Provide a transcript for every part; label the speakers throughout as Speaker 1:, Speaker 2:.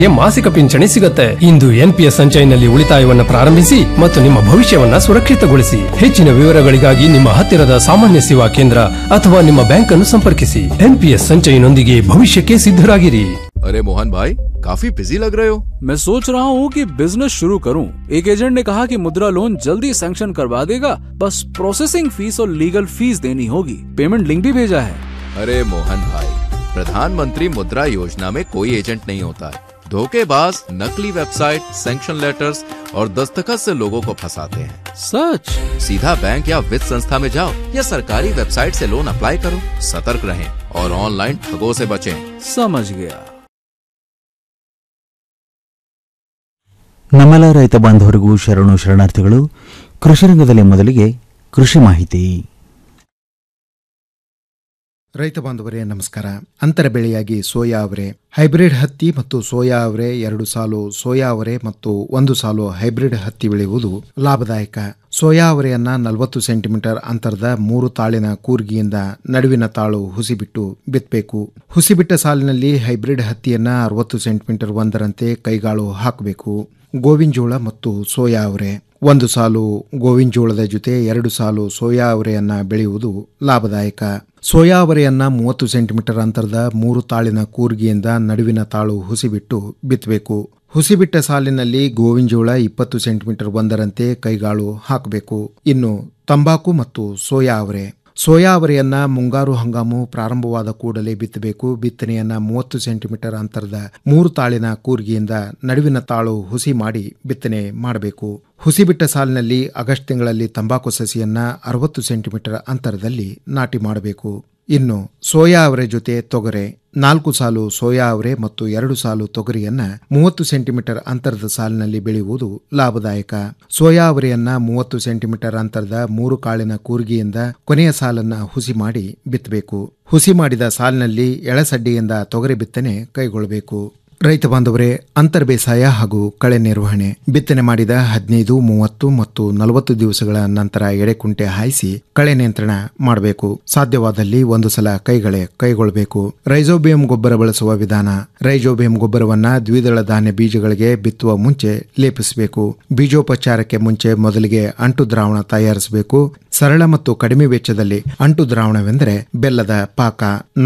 Speaker 1: ಮಾಸಿಕ ಪಿಂಚಣಿ ಸಿಗುತ್ತೆ. ಇಂದು ಎನ್ಪಿಎಸ್ ಸಂಚಯನಲ್ಲಿ ಉಳಿತಾಯವನ್ನು ಪ್ರಾರಂಭಿಸಿ ಮತ್ತು ನಿಮ್ಮ ಭವಿಷ್ಯವನ್ನ ಸುರಕ್ಷಿತಗೊಳಿಸಿ. ಹೆಚ್ಚಿನ ವಿವರಗಳಿಗಾಗಿ ನಿಮ್ಮ ಹತ್ತಿರದ ಸಾಮಾನ್ಯ ಸೇವಾ ಕೇಂದ್ರ ಅಥವಾ ನಿಮ್ಮ ಬ್ಯಾಂಕ್ ಅನ್ನು ಸಂಪರ್ಕಿಸಿ. ಎನ್ಪಿಎಸ್ ಸಂಚಯನೊಂದಿಗೆ ಭವಿಷ್ಯಕ್ಕೆ ಸಿದ್ಧರಾಗಿರಿ.
Speaker 2: अरे मोहन भाई, काफी बिजी लग रहे हो।
Speaker 3: मैं सोच रहा हूँ कि बिजनेस शुरू करूँ। एक एजेंट ने कहा कि मुद्रा लोन जल्दी सैंक्शन करवा देगा, बस प्रोसेसिंग फीस और लीगल फीस देनी होगी। पेमेंट लिंक भी भेजा है।
Speaker 2: अरे मोहन भाई, प्रधानमंत्री मुद्रा योजना में कोई एजेंट नहीं होता है। धोखेबाज नकली वेबसाइट, सैंक्शन लेटर्स और दस्तखत से लोगों को फंसाते हैं।
Speaker 3: सच?
Speaker 2: सीधा बैंक या वित्त संस्था में जाओ या सरकारी वेबसाइट से लोन अप्लाई करो। सतर्क रहें और ऑनलाइन ठगों से बचें।
Speaker 3: समझ गया।
Speaker 4: ನಮ್ಮೆಲ್ಲ ರೈತ ಬಾಂಧವರಿಗೂ ಶರಣಾರ್ಥಿಗಳು. ಕೃಷಿ ರಂಗದಲ್ಲಿ ಮೊದಲಿಗೆ ಕೃಷಿ ಮಾಹಿತಿ.
Speaker 5: ರೈತ ಬಾಂಧವರೇ ನಮಸ್ಕಾರ. ಅಂತರ ಬೆಳೆಯಾಗಿ ಸೋಯಾ ಅವರೆ, ಹೈಬ್ರಿಡ್ ಹತ್ತಿ ಮತ್ತು ಸೋಯಾ ಅವರೆ, 2 ಸಾಲು ಸೋಯಾ ಅವರೆ ಮತ್ತು 1 ಸಾಲು ಹೈಬ್ರಿಡ್ ಹತ್ತಿ ಬೆಳೆಯುವುದು ಲಾಭದಾಯಕ. ಸೋಯಾ ಅವರೆಯನ್ನ 40 ಸೆಂಟಿಮೀಟರ್ ಅಂತರದ 3 ತಾಳಿನ ಕೂರ್ಗಿಯಿಂದ ನಡುವಿನ ತಾಳು ಹುಸಿಬಿಟ್ಟು ಬಿತ್ತಬೇಕು. ಹುಸಿಬಿಟ್ಟ ಸಾಲಿನಲ್ಲಿ ಹೈಬ್ರಿಡ್ ಹತ್ತಿಯನ್ನ 60 ಸೆಂಟಿಮೀಟರ್ ಒಂದರಂತೆ ಕೈಗಾಳು ಹಾಕಬೇಕು. ಗೋವಿನ ಜೋಳ ಮತ್ತು ಸೋಯಾ ಅವರೆ, 1 ಸಾಲು ಗೋವಿನ ಜೋಳದ ಜೊತೆ 2 ಸಾಲು ಸೋಯಾ ಅವರೆಯನ್ನ ಬೆಳೆಯುವುದು ಲಾಭದಾಯಕ. ಸೋಯಾ ಅವರೆಯನ್ನ 30 ಸೆಂಟಿಮೀಟರ್ ಅಂತರದ 3 ತಾಳಿನ ಕೂರ್ಗಿಯಿಂದ ನಡುವಿನ ತಾಳು ಹುಸಿಬಿಟ್ಟು ಬಿತ್ತಬೇಕು. ಹುಸಿಬಿಟ್ಟ ಸಾಲಿನಲ್ಲಿ ಗೋವಿನ ಜೋಳ 20 ಸೆಂಟಿಮೀಟರ್ ಒಂದರಂತೆ ಕೈಗಾಳು ಹಾಕಬೇಕು. ಇನ್ನು ತಂಬಾಕು ಮತ್ತು ಸೋಯಾ ಅವರೆ, ಸೋಯಾ ಅವರೆಯನ್ನ ಮುಂಗಾರು ಹಂಗಾಮು ಪ್ರಾರಂಭವಾದ ಕೂಡಲೇ ಬಿತ್ತಬೇಕು. ಬಿತ್ತನೆಯನ್ನ 30 ಸೆಂಟಿಮೀಟರ್ ಅಂತರದ 3 ತಾಳಿನ ಕೂರ್ಗಿಯಿಂದ ನಡುವಿನ ತಾಳು ಹುಸಿ ಮಾಡಿ ಬಿತ್ತನೆ ಮಾಡಬೇಕು. ಹುಸಿಬಿಟ್ಟ ಸಾಲಿನಲ್ಲಿ ಆಗಸ್ಟ್ ತಿಂಗಳಲ್ಲಿ ತಂಬಾಕು ಸಸಿಯನ್ನ 60 ಸೆಂಟಿಮೀಟರ್ ಅಂತರದಲ್ಲಿ ನಾಟಿ ಮಾಡಬೇಕು. ಇನ್ನು ಸೋಯಾ ಅವರೆ ಜೊತೆ ತೊಗರೆ, 4 ಸಾಲು ಸೋಯಾ ಅವರೆ ಮತ್ತು 2 ಸಾಲು ತೊಗರಿಯನ್ನ 30 ಸೆಂಟಿಮೀಟರ್ ಅಂತರದ ಸಾಲಿನಲ್ಲಿ ಬೆಳೆಯುವುದು ಲಾಭದಾಯಕ. ಸೋಯಾ ಅವರೆಯನ್ನ 30 ಸೆಂಟಿಮೀಟರ್ ಅಂತರದ 3 ಕಾಳಿನ ಕೂರ್ಗಿಯಿಂದ ಕೊನೆಯ ಸಾಲನ್ನ ಹುಸಿ ಮಾಡಿ ಬಿತ್ತಬೇಕು. ಹುಸಿ ಮಾಡಿದ ಸಾಲಿನಲ್ಲಿ ಎಳಸಡ್ಡಿಯಿಂದ ತೊಗರಿ ಬಿತ್ತನೆ ಕೈಗೊಳ್ಳಬೇಕು. ರೈತ ಬಾಂಧವರೇ, ಅಂತರ್ ಬೇಸಾಯ ಹಾಗೂ ಕಳೆ ನಿರ್ವಹಣೆ. ಬಿತ್ತನೆ ಮಾಡಿದ 15, 30 ಮತ್ತು 40 ದಿವಸಗಳ ನಂತರ ಎಡೆಕುಂಟೆ ಹಾಯಿಸಿ ಕಳೆ ನಿಯಂತ್ರಣ ಮಾಡಬೇಕು. ಸಾಧ್ಯವಾದಲ್ಲಿ 1 ಸಲ ಕೈಗೊಳ್ಳಬೇಕು. ರೈಜೋಬಿಯಂ ಗೊಬ್ಬರ ಬಳಸುವ ವಿಧಾನ. ರೈಜೋಬಿಯಂ ಗೊಬ್ಬರವನ್ನ ದ್ವಿದಳ ಧಾನ್ಯ ಬೀಜಗಳಿಗೆ ಬಿತ್ತುವ ಮುಂಚೆ ಲೇಪಿಸಬೇಕು. ಬೀಜೋಪಚಾರಕ್ಕೆ ಮುಂಚೆ ಮೊದಲಿಗೆ ಅಂಟು ದ್ರಾವಣ ತಯಾರಿಸಬೇಕು. ಸರಳ ಮತ್ತು ಕಡಿಮೆ ವೆಚ್ಚದಲ್ಲಿ ಅಂಟು ದ್ರಾವಣವೆಂದರೆ ಬೆಲ್ಲದ ಪಾಕ.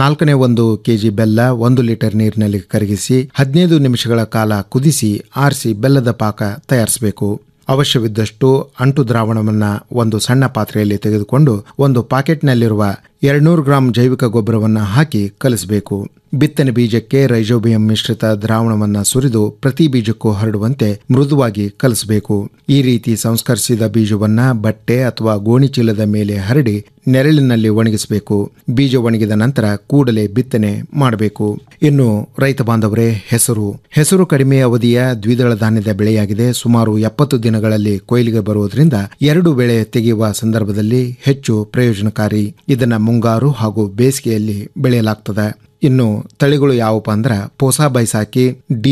Speaker 5: 1/4 ಕೆಜಿ ಬೆಲ್ಲ 1 ಲೀಟರ್ ನೀರಿನಲ್ಲಿ ಕರಗಿಸಿ 15 ನಿಮಿಷಗಳ ಕಾಲ ಕುದಿಸಿ ಆರಿಸಿ ಬೆಲ್ಲದ ಪಾಕ ತಯಾರಿಸಬೇಕು. ಅವಶ್ಯವಿದ್ದಷ್ಟು ಅಂಟು ದ್ರಾವಣವನ್ನ ಒಂದು ಸಣ್ಣ ಪಾತ್ರೆಯಲ್ಲಿ ತೆಗೆದುಕೊಂಡು ಒಂದು ಪಾಕೆಟ್ನಲ್ಲಿರುವ 200 ಗ್ರಾಂ ಜೈವಿಕ ಗೊಬ್ಬರವನ್ನು ಹಾಕಿ ಕಲಿಸಬೇಕು. ಬಿತ್ತನೆ ಬೀಜಕ್ಕೆ ರೈಜೋಬಿಯಂ ಮಿಶ್ರಿತ ದ್ರಾವಣವನ್ನು ಸುರಿದು ಪ್ರತಿ ಬೀಜಕ್ಕೂ ಹರಡುವಂತೆ ಮೃದುವಾಗಿ ಕಲಿಸಬೇಕು. ಈ ರೀತಿ ಸಂಸ್ಕರಿಸಿದ ಬೀಜವನ್ನ ಬಟ್ಟೆ ಅಥವಾ ಗೋಣಿ ಚೀಲದ ಮೇಲೆ ಹರಡಿ ನೆರಳಿನಲ್ಲಿ ಒಣಗಿಸಬೇಕು. ಬೀಜ ಒಣಗಿದ ನಂತರ ಕೂಡಲೇ ಬಿತ್ತನೆ ಮಾಡಬೇಕು. ಇನ್ನು ರೈತ ಬಾಂಧವರೇ, ಹೆಸರು ಕಡಿಮೆ ಅವಧಿಯ ದ್ವಿದಳ ಧಾನ್ಯದ ಬೆಳೆಯಾಗಿದೆ. ಸುಮಾರು 70 ದಿನಗಳಲ್ಲಿ ಕೊಯ್ಲಿಗೆ ಬರುವುದರಿಂದ 2 ಬೆಳೆ ತೆಗೆಯುವ ಸಂದರ್ಭದಲ್ಲಿ ಹೆಚ್ಚು ಪ್ರಯೋಜನಕಾರಿ. ಇದನ್ನ ಮುಂಗಾರು ಹಾಗೂ ಬೇಸಿಗೆಯಲ್ಲಿ ಬೆಳೆಯಲಾಗ್ತದೆ. ಇನ್ನು ತಳಿಗಳು ಯಾವಪ್ಪ ಅಂದ್ರ ಪೋಸಾ ಬೈಸಾಕಿ,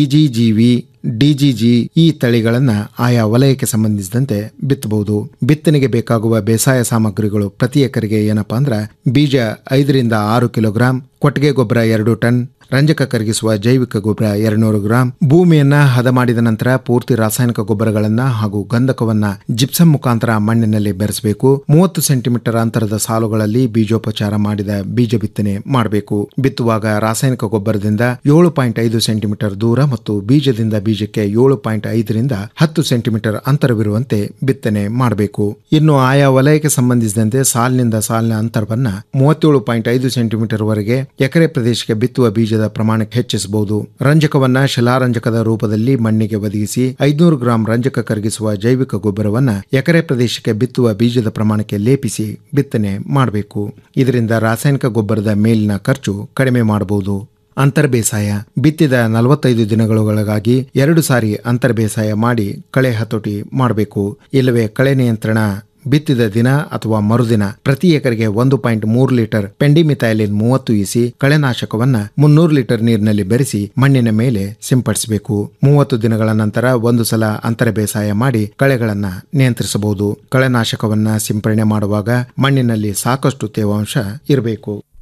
Speaker 5: ಡಿಜಿಜಿ ಈ ತಳಿಗಳನ್ನ ಆಯಾ ವಲಯಕ್ಕೆ ಸಂಬಂಧಿಸಿದಂತೆ ಬಿತ್ತಬಹುದು. ಬಿತ್ತನೆಗೆ ಬೇಕಾಗುವ ಬೇಸಾಯ ಸಾಮಗ್ರಿಗಳು ಪ್ರತಿ ಎಕರೆಗೆ ಏನಪ್ಪಾ ಅಂದ್ರ ಬೀಜ 5 ರಿಂದ 6 ಕಿಲೋಗ್ರಾಂ, ಕೊಟ್ಟಿಗೆ ಗೊಬ್ಬರ 2 ಟನ್, ರಂಜಕ ಕರಗಿಸುವ ಜೈವಿಕ ಗೊಬ್ಬರ 200 ಗ್ರಾಂ. ಭೂಮಿಯನ್ನ ಹದ ಮಾಡಿದ ನಂತರ ಪೂರ್ತಿ ರಾಸಾಯನಿಕ ಗೊಬ್ಬರಗಳನ್ನ ಹಾಗೂ ಗಂಧಕವನ್ನ ಜಿಪ್ಸಮ್ ಮುಖಾಂತರ ಮಣ್ಣಿನಲ್ಲಿ ಬೆರೆಸಬೇಕು. 30 ಸೆಂಟಿಮೀಟರ್ ಅಂತರದ ಸಾಲುಗಳಲ್ಲಿ ಬೀಜೋಪಚಾರ ಮಾಡಿದ ಬೀಜ ಬಿತ್ತನೆ ಮಾಡಬೇಕು. ಬಿತ್ತುವಾಗ ರಾಸಾಯನಿಕ ಗೊಬ್ಬರದಿಂದ 7.5 ಸೆಂಟಿಮೀಟರ್ ದೂರ ಮತ್ತು ಬೀಜದಿಂದ ಬೀಜಕ್ಕೆ 7.5 ರಿಂದ 10 ಸೆಂಟಿಮೀಟರ್ ಅಂತರವಿರುವಂತೆ ಬಿತ್ತನೆ ಮಾಡಬೇಕು. ಇನ್ನು ಆಯಾ ವಲಯಕ್ಕೆ ಸಂಬಂಧಿಸಿದಂತೆ ಸಾಲಿನಿಂದ ಸಾಲಿನ ಅಂತರವನ್ನ 37.5 ಸೆಂಟಿಮೀಟರ್ ವರೆಗೆ ಎಕರೆ ಪ್ರದೇಶಕ್ಕೆ ಬಿತ್ತುವ ಬೀಜದ ಪ್ರಮಾಣಕ್ಕೆ ಹೆಚ್ಚಿಸಬಹುದು. ರಂಜಕವನ್ನ ಶಿಲಾರಂಜಕದ ರೂಪದಲ್ಲಿ ಮಣ್ಣಿಗೆ ಒದಗಿಸಿ 500 ಗ್ರಾಂ ರಂಜಕ ಕರಗಿಸುವ ಜೈವಿಕ ಗೊಬ್ಬರವನ್ನ ಎಕರೆ ಪ್ರದೇಶಕ್ಕೆ ಬಿತ್ತುವ ಬೀಜದ ಪ್ರಮಾಣಕ್ಕೆ ಲೇಪಿಸಿ ಬಿತ್ತನೆ ಮಾಡಬೇಕು. ಇದರಿಂದ ರಾಸಾಯನಿಕ ಗೊಬ್ಬರದ ಮೇಲಿನ ಖರ್ಚು ಕಡಿಮೆ ಮಾಡಬಹುದು. ಅಂತರ್ ಬೇಸಾಯ. ಬಿತ್ತಿದ 45 ದಿನಗಳೊಳಗಾಗಿ 2 ಸಾರಿ ಅಂತರ್ ಬೇಸಾಯ ಮಾಡಿ ಕಳೆ ಹತೋಟಿ ಮಾಡಬೇಕು. ಇಲ್ಲವೇ ಕಳೆ ನಿಯಂತ್ರಣ ಬಿತ್ತಿದ ದಿನ ಅಥವಾ ಮರುದಿನ ಪ್ರತಿ ಎಕರೆಗೆ 1.3 ಲೀಟರ್ ಪೆಂಡಿಮಿಥೈಲಿನ್ 30 ಇಸಿ ಕಳೆನಾಶಕವನ್ನ 300 ಲೀಟರ್ ನೀರಿನಲ್ಲಿ ಬೆರೆಸಿ ಮಣ್ಣಿನ ಮೇಲೆ ಸಿಂಪಡಿಸಬೇಕು. 30 ದಿನಗಳ ನಂತರ 1 ಸಲ ಅಂತರ ಬೇಸಾಯ ಮಾಡಿ ಕಳೆಗಳನ್ನ ನಿಯಂತ್ರಿಸಬಹುದು. ಕಳೆನಾಶಕವನ್ನ ಸಿಂಪರಣೆ ಮಾಡುವಾಗ ಮಣ್ಣಿನಲ್ಲಿ ಸಾಕಷ್ಟು ತೇವಾಂಶ ಇರಬೇಕು.